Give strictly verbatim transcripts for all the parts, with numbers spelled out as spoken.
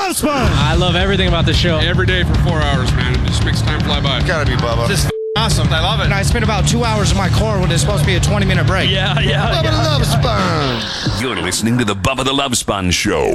Love Sponge. I love everything about the show. Every day for four hours, man. It just makes time fly by. Gotta be Bubba. This is awesome. I love it. And I spent about two hours in my car when it's supposed to be a twenty-minute break. Yeah, yeah. Bubba yeah. the Love Sponge. You're listening to the Bubba the Love Sponge Show.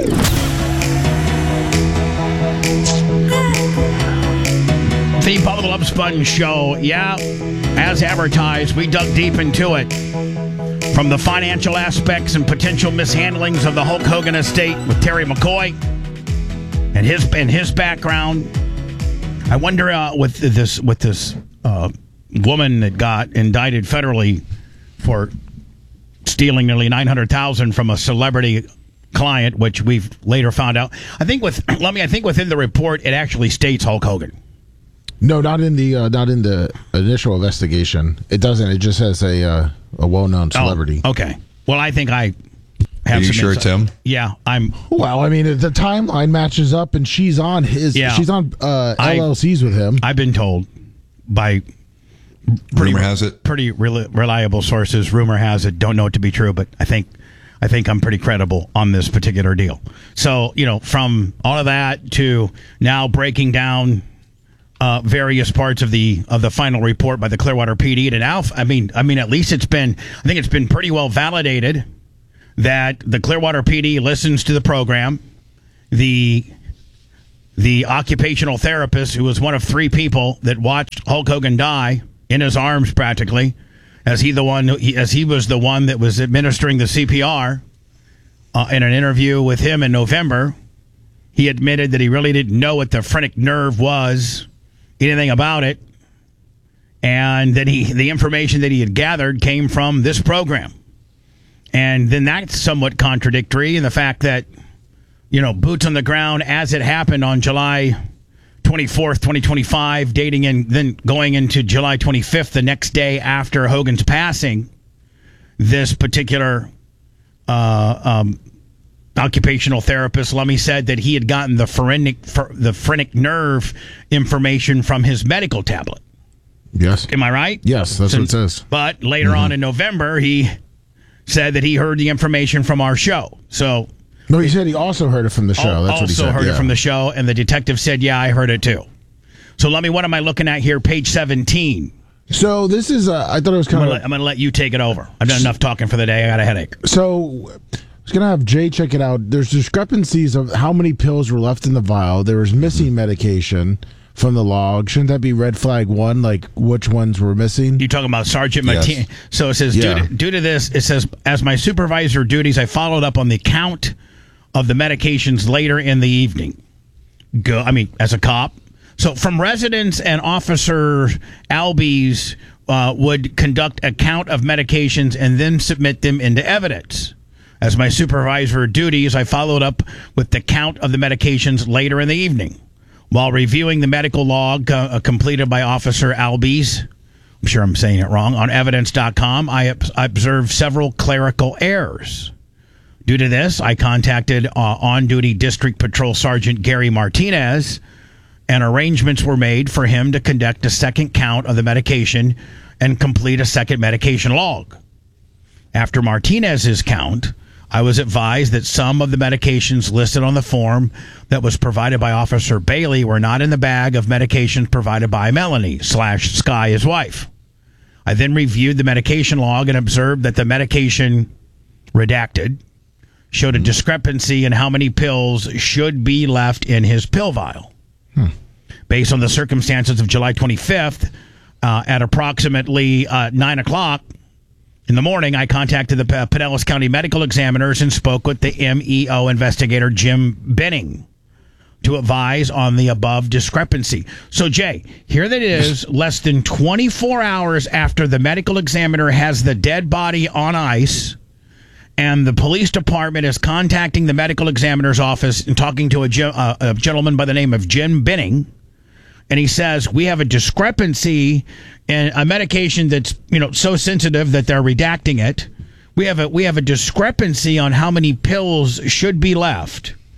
The Bubba the Love Sponge Show. Yeah, as advertised, we dug deep into it. From the financial aspects and potential mishandlings of the Hulk Hogan estate with Terry McCoy and his and his background. I wonder uh, with this with this uh, woman that got indicted federally for stealing nearly nine hundred thousand dollars from a celebrity client, which we've later found out. I think with let me. I think within the report, it actually states Hulk Hogan. No, not in the uh, not in the initial investigation. It doesn't. It just says a uh, a well-known celebrity. Oh, okay. Well, I think I have. Are you some sure insight. it's him? Yeah, I'm. Well, I mean, the timeline matches up, and she's on his. Yeah. She's on uh, I- L L Cs with him. I've been told by Rumor has it. pretty rel- reliable sources. Rumor has it. Don't know it to be true, but I think I think I'm pretty credible on this particular deal. So you know, from all of that to now breaking down uh, various parts of the of the final report by the Clearwater P D, and now I mean I mean at least it's been I think it's been pretty well validated that the Clearwater P D listens to the program. The the occupational therapist who was one of three people that watched Hulk Hogan die in his arms practically, as he the one he, as he was the one that was administering the C P R. Uh, in an interview with him in November, he admitted that he really didn't know what the phrenic nerve was, anything about it, and that he the information that he had gathered came from this program. And then that's somewhat contradictory in the fact that, you know, boots on the ground as it happened on July twenty-fourth, twenty twenty-five, dating and then going into July twenty-fifth, the next day after Hogan's passing, this particular uh, um, occupational therapist, Lummy, said that he had gotten the phrenic, the phrenic nerve information from his medical tablet. Yes. Am I right? Yes, that's Since, what it says. But later mm-hmm. on in November, he said that he heard the information from our show. So no, he said he also heard it from the show. Oh, That's what he also said. heard yeah. it from the show, and the detective said, yeah, I heard it too. So let me, what am I looking at here? Page seventeen. So this is, uh, I thought it was kind I'm of... going to let you take it over. I've done enough talking for the day. I got a headache. So I was going to have Jay check it out. There's discrepancies of how many pills were left in the vial. There was missing medication from the log. Shouldn't that be red flag one, like which ones were missing? You're talking about Sergeant Yes. Martinez. So it says, Yeah. due, to, due to this, it says, as my supervisor duties, I followed up on the count of the medications later in the evening. Go, I mean, as a cop. So from residents and Officer Albies uh, would conduct a count of medications and then submit them into evidence. As my supervisor duties, I followed up with the count of the medications later in the evening. While reviewing the medical log uh, completed by Officer Albies, I'm sure I'm saying it wrong, on evidence dot com, I ob- observed several clerical errors. Due to this, I contacted uh, on-duty District Patrol Sergeant Gary Martinez, and arrangements were made for him to conduct a second count of the medication and complete a second medication log. After Martinez's count, I was advised that some of the medications listed on the form that was provided by Officer Bailey were not in the bag of medications provided by Melanie slash Sky, his wife. I then reviewed the medication log and observed that the medication redacted showed a discrepancy in how many pills should be left in his pill vial. Hmm. Based on the circumstances of July twenty-fifth, uh, at approximately uh, nine o'clock in the morning, I contacted the P- Pinellas County medical examiners and spoke with the M E O investigator, Jim Benning, to advise on the above discrepancy. So, Jay, here that is, less than twenty-four hours after the medical examiner has the dead body on ice, and the police department is contacting the medical examiner's office and talking to a, ge- uh, a gentleman by the name of Jim Benning, and he says, we have a discrepancy in a medication that's, you know, so sensitive that they're redacting it. We have a we have a discrepancy on how many pills should be left.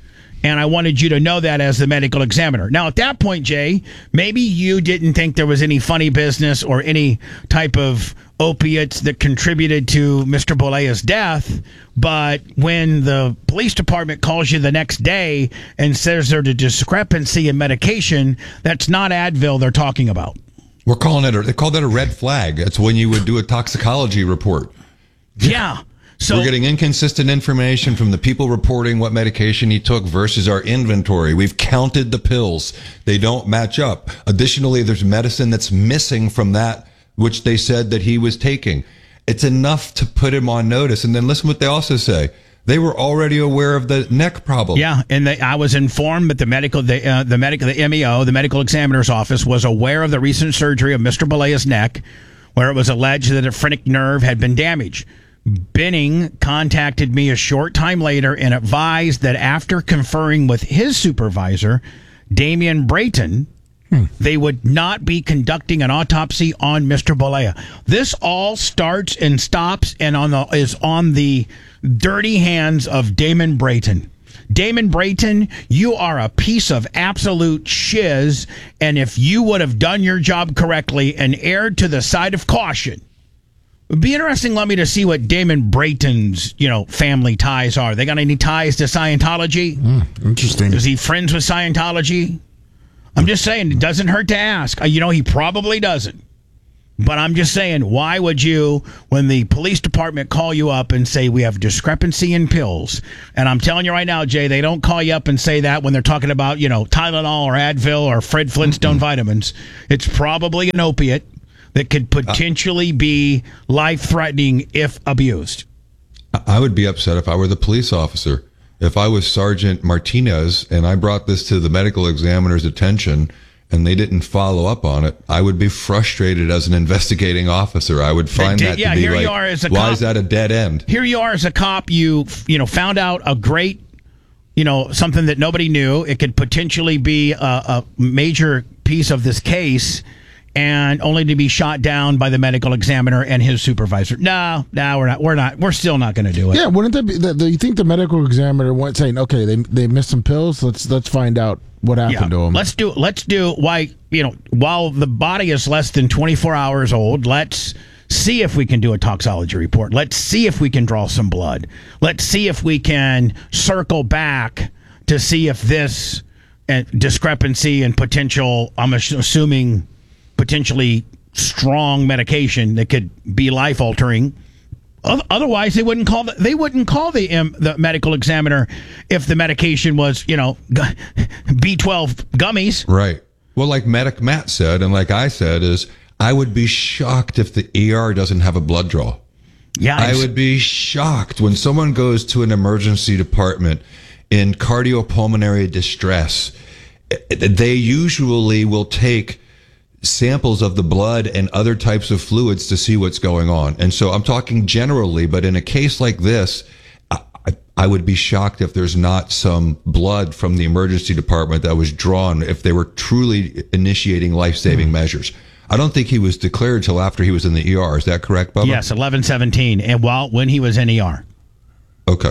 And I wanted you to know that as the medical examiner. Now, at that point, Jay, maybe you didn't think there was any funny business or any type of opiates that contributed to Mister Bolea's death. But when the police department calls you the next day and says there's a discrepancy in medication, that's not Advil they're talking about. We're calling it, a, they call that a red flag. That's when you would do a toxicology report. Yeah. So we're getting inconsistent information from the people reporting what medication he took versus our inventory. We've counted the pills. They don't match up. Additionally, there's medicine that's missing from that which they said that he was taking. It's enough to put him on notice. And then listen what they also say. They were already aware of the neck problem. Yeah, and they, I was informed that the medical, the, uh, the medical, the M E O, the medical examiner's office, was aware of the recent surgery of Mister Bolea's neck, where it was alleged that a phrenic nerve had been damaged. Benning contacted me a short time later and advised that after conferring with his supervisor, Damian Brayton, hmm. they would not be conducting an autopsy on Mister Bolea. This all starts and stops and on the is on the dirty hands of Damon Brayton. Damon Brayton, you are a piece of absolute shiz, and if you would have done your job correctly and erred to the side of caution, it'd be interesting, let me to see what Damon Brayton's, you know, family ties are. They got any ties to Scientology? Mm, interesting. Is he friends with Scientology? I'm just saying, it doesn't hurt to ask. You know, he probably doesn't. But I'm just saying, why would you, when the police department call you up and say, we have discrepancy in pills, and I'm telling you right now, Jay, they don't call you up and say that when they're talking about, you know, Tylenol or Advil or Fred Flintstone mm-hmm. vitamins. It's probably an opiate that could potentially be life-threatening if abused. I would be upset if I were the police officer. If I was Sergeant Martinez and I brought this to the medical examiner's attention and they didn't follow up on it, I would be frustrated as an investigating officer. I would find did, that yeah, to be here like, you are as a why cop. is that a dead end? Here you are as a cop. You, you know, found out a great, you know, something that nobody knew. It could potentially be a, a major piece of this case, and only to be shot down by the medical examiner and his supervisor. No, no, we're not. We're not. We're still not going to do it. Yeah, wouldn't that be? The, the, you think the medical examiner went saying, "Okay, they they missed some pills. Let's let's find out what happened yeah. to them." Let's do. Let's do. Why you know while the body is less than twenty-four hours old, let's see if we can do a toxology report. Let's see if we can draw some blood. Let's see if we can circle back to see if this uh, discrepancy and potential. I'm assuming. Potentially strong medication that could be life altering. Otherwise, they wouldn't call the, they wouldn't call the um, the medical examiner if the medication was, you know, B twelve gummies. Right. Well, like Medic Matt said, and like I said, is I would be shocked if the E R doesn't have a blood draw. Yeah, I would be shocked when someone goes to an emergency department in cardiopulmonary distress. They usually will take samples of the blood and other types of fluids to see what's going on. And so I'm talking generally, but in a case like this, I, I would be shocked if there's not some blood from the emergency department that was drawn if they were truly initiating life-saving mm. measures. I don't think he was declared till after he was in the E R. Is that correct, Bubba? Yes, eleven seventeen, and while when he was in E R. Okay.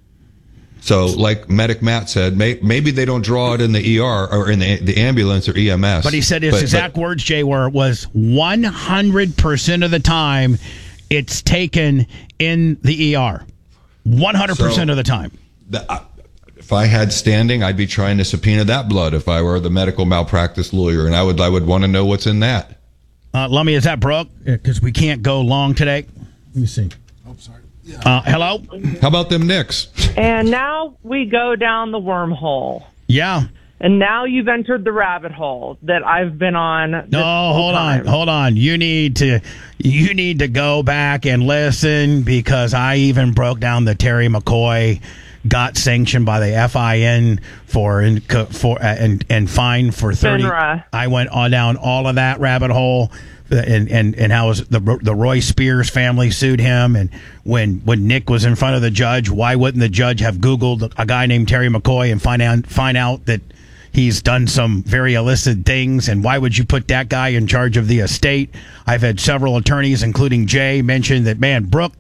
So, like Medic Matt said, may, maybe they don't draw it in the E R or in the, the ambulance or E M S. But he said his but, exact but, words, Jay, were was one hundred percent of the time it's taken in the E R. one hundred percent so of the time. The, uh, if I had standing, I'd be trying to subpoena that blood if I were the medical malpractice lawyer, and I would I would want to know what's in that. Uh, Lummy, is that Brooke? Because we can't go long today. Let me see. Oh, sorry. Yeah. Uh, hello? How about them Knicks? And now we go down the wormhole. Yeah. And now you've entered the rabbit hole that I've been on. No, hold on, hold on. You need to, you need to go back and listen because I even broke down the Terry McCoy got sanctioned by the F I N for for and and fined for thirty. FINRA. I went on down all of that rabbit hole. And, and and how was the the Roy Spears family sued him, and when when Nick was in front of the judge, why wouldn't the judge have Googled a guy named Terry McCoy and find out find out that he's done some very illicit things, and why would you put that guy in charge of the estate? I've had several attorneys, including Jay, mention that man, Brooke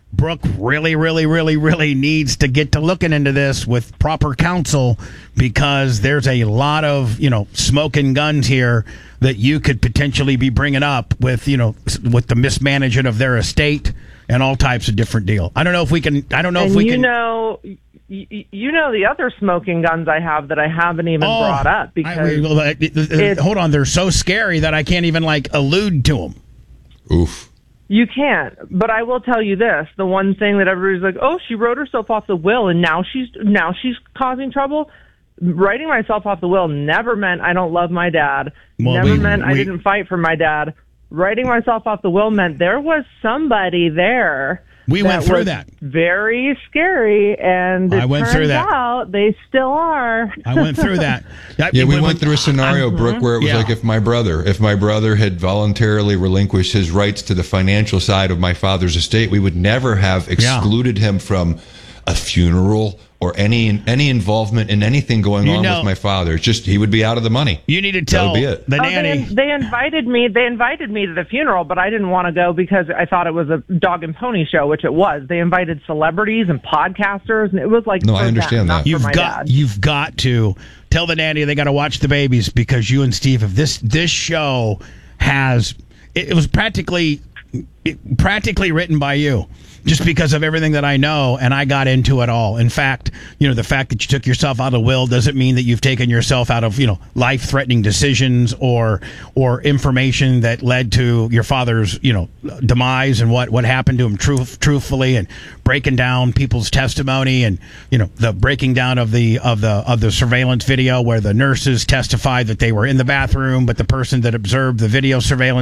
Brooke really, really, really, really needs to get to looking into this with proper counsel, because there's a lot of, you know, smoking guns here that you could potentially be bringing up with, you know, with the mismanagement of their estate and all types of different deal. I don't know if we can. I don't know and if we you can. know, you, you know the other smoking guns I have that I haven't even Oh, brought up because I, it's- hold on, they're so scary that I can't even like allude to them. Oof. you can't. But I will tell you this: the one thing that everybody's like, "Oh, she wrote herself off the will, and now she's now she's causing trouble." Writing myself off the will never meant I don't love my dad. Well, never we- meant I we- didn't fight for my dad. Writing myself off the will meant there was somebody there. We went through was that. Very scary, and it I went turns through that. out they still are. I went through that. Yeah, we went through a scenario, Brooke, where it was Yeah. like if my brother, if my brother had voluntarily relinquished his rights to the financial side of my father's estate, we would never have excluded him from a funeral or any any involvement in anything going You on know- with my father. It's just he would be out of the money. You need to That tell would be it. the Oh, nanny. they, they invited me. They invited me to the funeral, but I didn't want to go because I thought it was a dog and pony show, which it was. They invited celebrities and podcasters, and it was like No, for I understand them, that. not for You've my got dad. you've got to tell the nanny they got to watch the babies, because you and Steve, if this this show has it, it was practically it, practically written by you, just because of everything that I know, and I got into it all. In fact, you know, the fact that you took yourself out of the will doesn't mean that you've taken yourself out of, you know, life-threatening decisions or or information that led to your father's, you know, demise and what, what happened to him truth, truthfully, and breaking down people's testimony, and, you know, the breaking down of the of the of the surveillance video where the nurses testified that they were in the bathroom, but the person that observed the video surveillance